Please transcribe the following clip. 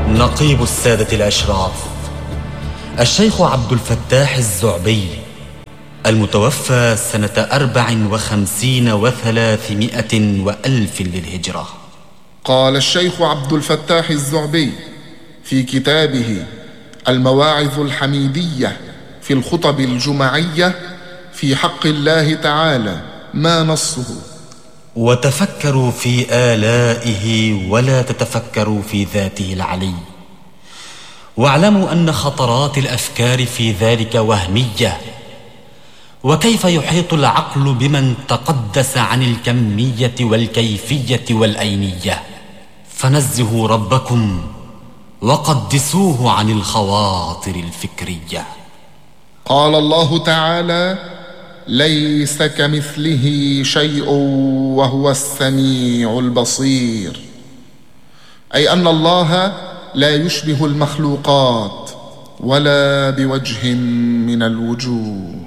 نقيب السادة الأشراف الشيخ عبد الفتاح الزعبي، المتوفى سنة 54 و300 وألف للهجرة. قال الشيخ عبد الفتاح الزعبي في كتابه المواعظ الحميدية في الخطب الجمعية في حق الله تعالى ما نصه: وتفكروا في آلائه ولا تتفكروا في ذاته العلي، واعلموا أن خطرات الأفكار في ذلك وهمية. وكيف يحيط العقل بمن تقدس عن الكمية والكيفية والأينية؟ فنزهوا ربكم وقدسوه عن الخواطر الفكرية. قال الله تعالى: ليس كمثله شيء وهو السميع البصير، أي أن الله لا يشبه المخلوقات ولا بوجه من الوجوه.